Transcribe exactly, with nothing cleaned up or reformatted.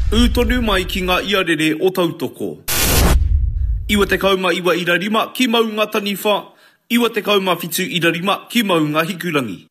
Utonu mai ki ngā iarere o tautoko. Iwa te kauma iwa ira rima ki mau ngā taniwha. Iwa te kauma fitu ira rima ki mau ngā hikurangi.